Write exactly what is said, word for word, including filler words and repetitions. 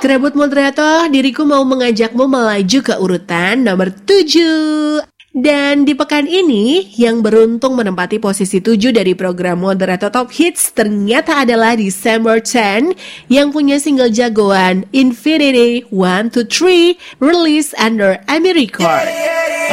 Tribute Moderator, diriku mau mengajakmu melaju ke urutan nomor tujuh. Dan di pekan ini, yang beruntung menempati posisi tujuh dari program Moderator Top Hits ternyata adalah December tenth yang punya single jagoan Infinity one two three rilis under EMI Record.